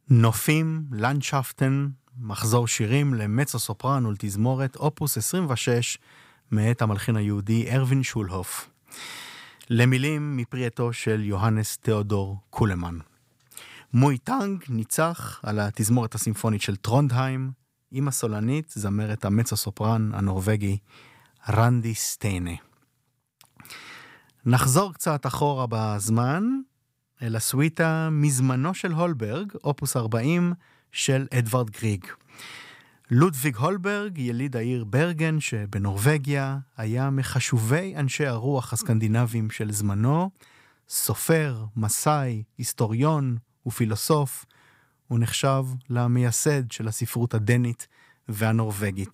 נופים, לנדשפטן, מחזור שירים למצו סופרן ולתזמורת, אופוס 26, מאת המלחין היהודי ארווין שולהוף. למילים מפרי של יוהנס תיאודור קולמן. מוי טנג ניצח על התזמורת הסימפונית של טרונדהיים, עם הסולנית, זמרת המצו סופרן הנורווגי רנדי סטיינה. נחזור קצת אחורה בזמן, אל הסוויטה מזמנו של הולברג, אופוס 40 של אדוארד גריג. לודוויג הולברג, יליד העיר ברגן שבנורווגיה, היה מחשובי אנשי הרוח הסקנדינביים של זמנו, סופר, מסאי, היסטוריון ופילוסוף, הוא נחשב למייסד של הספרות הדנית והנורווגית.